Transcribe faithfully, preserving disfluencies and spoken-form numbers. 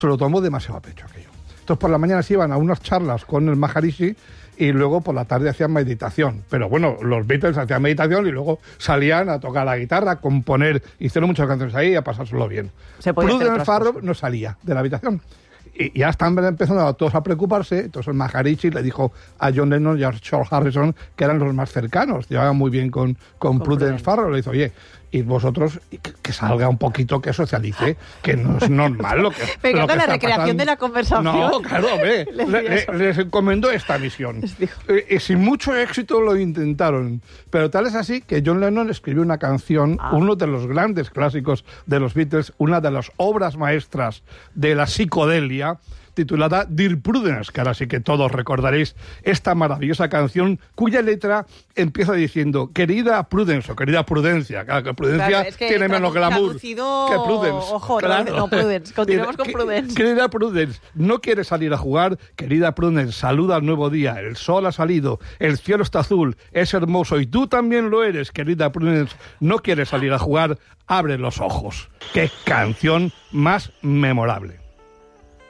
se lo tomó demasiado a pecho aquello. Entonces por la mañana se iban a unas charlas con el Maharishi y luego por la tarde hacían meditación. Pero bueno, los Beatles hacían meditación y luego salían a tocar la guitarra, a componer, hicieron muchas canciones ahí y a pasárselo bien. Prudence Farrow no salía de la habitación. Y ya están empezando a todos a preocuparse. Entonces el Maharishi le dijo a John Lennon y a George Harrison, que eran los más cercanos, llevaban muy bien con, con, con Prudence, Prudence Farrow, le dice, oye, y vosotros que, que salga un poquito, que socialice, que no es normal lo que Me encanta la está recreación pasando. De la conversación. No, claro, ve, les, le, les encomendó esta misión. Eh, y sin mucho éxito lo intentaron. Pero tal es así que John Lennon escribió una canción, ah. uno de los grandes clásicos de los Beatles, una de las obras maestras de la psicodelia, titulada Dear Prudence, que ahora sí que todos recordaréis esta maravillosa canción cuya letra empieza diciendo querida Prudence o querida Prudencia. Claro, que Prudencia claro, es que tiene menos glamour traducido... que Prudence. Ojo, claro. no, no Prudence. Continuemos con Prudence. Querida Prudence, no quieres salir a jugar. Querida Prudence, saluda al nuevo día. El sol ha salido, el cielo está azul, es hermoso y tú también lo eres. Querida Prudence, no quieres salir a jugar. Abre los ojos. ¡Qué canción más memorable!